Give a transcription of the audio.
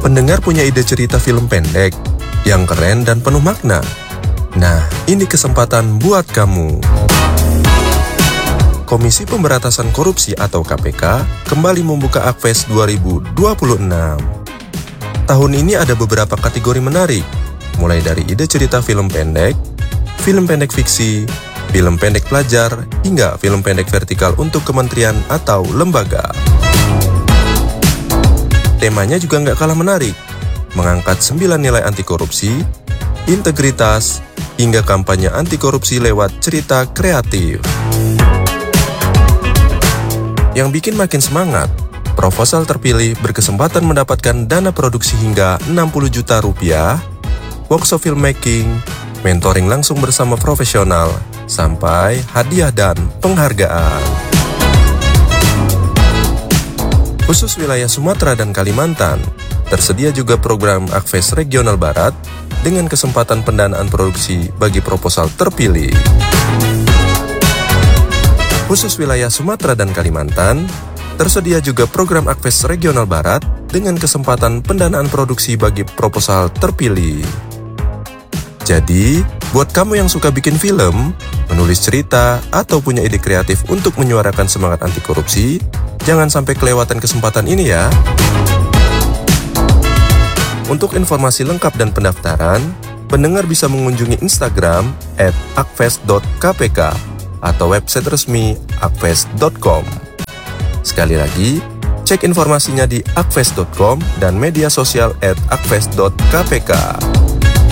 Pendengar punya ide cerita film pendek yang keren dan penuh makna? Nah, ini kesempatan buat kamu. Komisi Pemberantasan Korupsi atau KPK kembali membuka Akves 2026. Tahun ini ada beberapa kategori menarik, mulai dari ide cerita film pendek fiksi, film pendek pelajar, hingga film pendek vertikal untuk kementerian atau lembaga. Temanya juga nggak kalah menarik, mengangkat 9 nilai anti korupsi, integritas, hingga kampanye anti korupsi lewat cerita kreatif. Yang bikin makin semangat, proposal terpilih berkesempatan mendapatkan dana produksi hingga 60 juta rupiah, workshop filmmaking, mentoring langsung bersama profesional, sampai hadiah dan penghargaan. Khusus wilayah Sumatera dan Kalimantan, tersedia juga program Akves Regional Barat dengan kesempatan pendanaan produksi bagi proposal terpilih. Khusus wilayah Sumatera dan Kalimantan, tersedia juga program Akves Regional Barat dengan kesempatan pendanaan produksi bagi proposal terpilih. Jadi, buat kamu yang suka bikin film, menulis cerita, atau punya ide kreatif untuk menyuarakan semangat anti korupsi, jangan sampai kelewatan kesempatan ini ya. Untuk informasi lengkap dan pendaftaran, pendengar bisa mengunjungi Instagram @akves.kpk atau website resmi akves.com. Sekali lagi, cek informasinya di akves.com dan media sosial @akves.kpk.